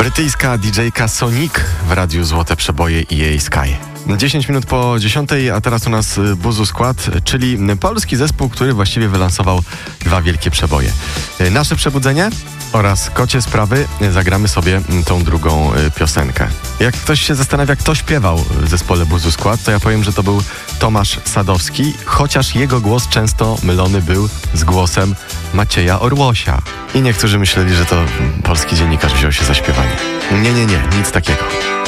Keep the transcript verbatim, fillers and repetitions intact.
Brytyjska didżejka Sonic w radiu Złote Przeboje i jej Sky. dziesięć minut po dziesiątej, a teraz u nas Buzu Skład, czyli polski zespół, który właściwie wylansował dwa wielkie przeboje. Nasze Przebudzenie oraz Kocie Sprawy. Zagramy sobie tą drugą piosenkę. Jak ktoś się zastanawia, kto śpiewał w zespole Buzu Skład, to ja powiem, że to był Tomasz Sadowski, chociaż jego głos często mylony był z głosem Macieja Orłosia. I niektórzy myśleli, że to polski dziennikarz wziął się za śpiewanie. Nie, nie, nie, nic takiego.